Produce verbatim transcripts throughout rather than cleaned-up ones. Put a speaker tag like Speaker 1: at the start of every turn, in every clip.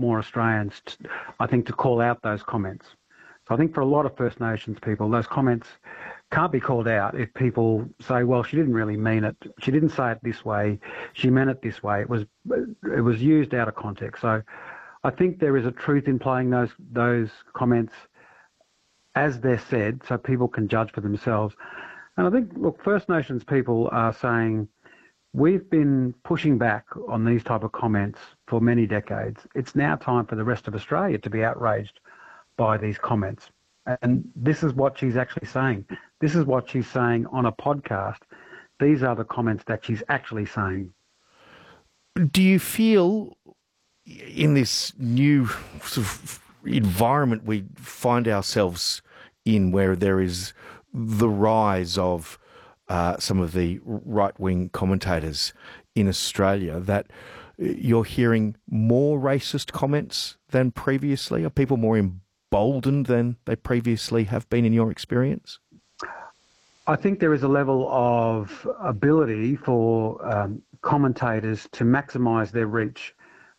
Speaker 1: more Australians, t- I think, to call out those comments. So I think for a lot of First Nations people, those comments can't be called out if people say, well, she didn't really mean it. She didn't say it this way. She meant it this way. It was it was used out of context. So I think there is a truth in playing those those comments as they're said, so people can judge for themselves. And I think, look, First Nations people are saying, we've been pushing back on these type of comments for many decades. It's now time for the rest of Australia to be outraged by these comments. And this is what she's actually saying. This is what she's saying on a podcast. These are the comments that she's actually saying.
Speaker 2: Do you feel in this new sort of environment we find ourselves in, where there is the rise of uh, some of the right-wing commentators in Australia, that you're hearing more racist comments than previously? Are people more emboldened than they previously have been in your experience?
Speaker 1: I think there is a level of ability for um, commentators to maximise their reach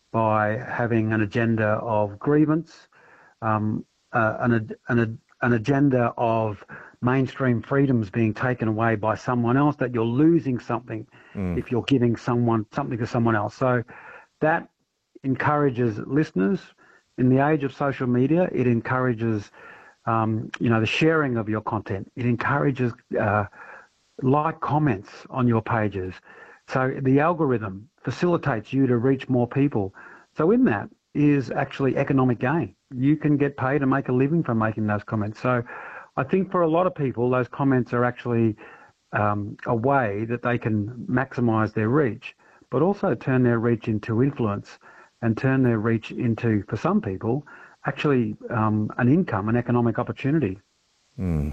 Speaker 1: by having an agenda of grievance, um, uh, an, an, an agenda of mainstream freedoms being taken away by someone else, that you're losing something mm. if you're giving someone something to someone else. So that encourages listeners. In the age of social media, it encourages um, you know, the sharing of your content. It encourages uh, like comments on your pages. So the algorithm facilitates you to reach more people. So in that is actually economic gain. You can get paid and make a living from making those comments. So I think for a lot of people, those comments are actually um, a way that they can maximise their reach, but also turn their reach into influence and turn their reach into, for some people, actually um, an income, an economic opportunity.
Speaker 2: Mm.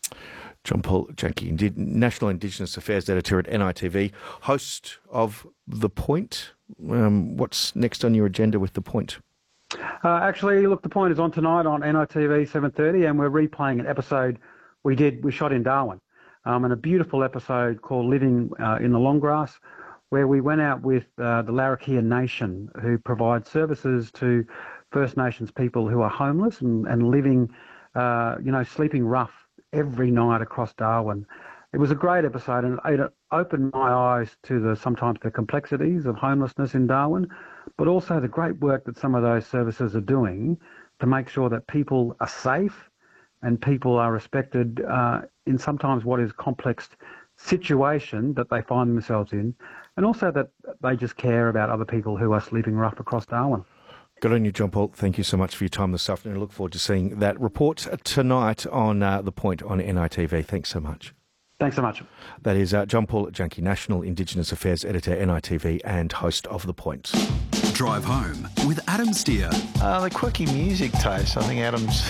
Speaker 2: John Paul Janke, National Indigenous Affairs Editor at N I T V, host of The Point. Um, what's next on your agenda with The Point?
Speaker 1: Uh, actually, look, The Point is on tonight on N I T V seven thirty, and we're replaying an episode we did, we shot in Darwin, um, and a beautiful episode called Living uh, in the Long Grass, where we went out with uh, the Larrakia Nation, who provide services to First Nations people who are homeless and, and living, uh, you know, sleeping rough every night across Darwin. It was a great episode, and it opened my eyes to the sometimes the complexities of homelessness in Darwin, but also the great work that some of those services are doing to make sure that people are safe and people are respected uh, in sometimes what is complex situation that they find themselves in, and also that they just care about other people who are sleeping rough across Darwin.
Speaker 2: Good on you, John Paul. Thank you so much for your time this afternoon. I look forward to seeing that report tonight on uh, The Point on N I T V. Thanks so much.
Speaker 1: Thanks so much.
Speaker 2: That is uh, John Paul Janke, National Indigenous Affairs Editor, N I T V, and host of The Point.
Speaker 3: Drive home with Adam Steer.
Speaker 4: Uh, the quirky music taste. I think Adam's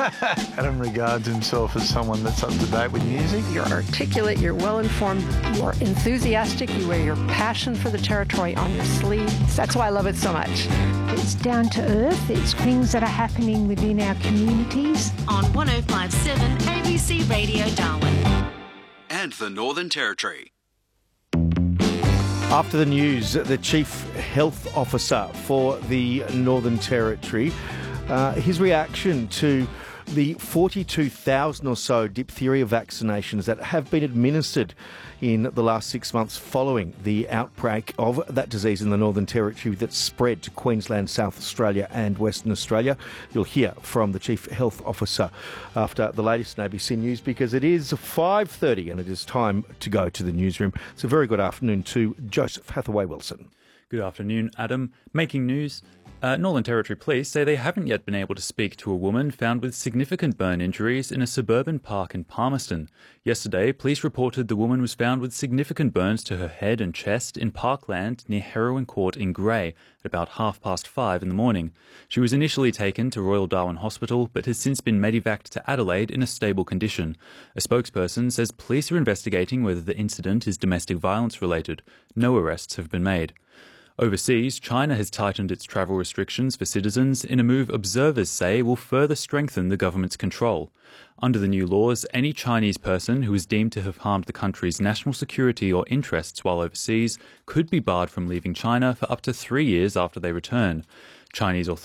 Speaker 4: Adam regards himself as someone that's up to date with music.
Speaker 5: You're articulate, you're well-informed, you're enthusiastic, you wear your passion for the territory on your sleeves. That's why I love it so much.
Speaker 6: It's down to earth. It's things that are happening within our communities.
Speaker 7: On one oh five point seven A B C Radio Darwin.
Speaker 3: And the Northern Territory.
Speaker 2: After the news, the Chief Health Officer for the Northern Territory, uh, his reaction to the forty-two thousand or so diphtheria vaccinations that have been administered in the last six months following the outbreak of that disease in the Northern Territory that spread to Queensland, South Australia and Western Australia. You'll hear from the Chief Health Officer after the latest in A B C News, because it is five thirty and it is time to go to the newsroom. So very good afternoon to Joseph Hathaway-Wilson.
Speaker 8: Good afternoon, Adam. Making news. Uh, Northern Territory Police say they haven't yet been able to speak to a woman found with significant burn injuries in a suburban park in Palmerston. Yesterday, police reported the woman was found with significant burns to her head and chest in Parkland near Heroin Court in Grey at about half past five in the morning. She was initially taken to Royal Darwin Hospital but has since been medevaced to Adelaide in a stable condition. A spokesperson says police are investigating whether the incident is domestic violence related. No arrests have been made. Overseas, China has tightened its travel restrictions for citizens in a move observers say will further strengthen the government's control. Under the new laws, any Chinese person who is deemed to have harmed the country's national security or interests while overseas could be barred from leaving China for up to three years after they return. Chinese authorities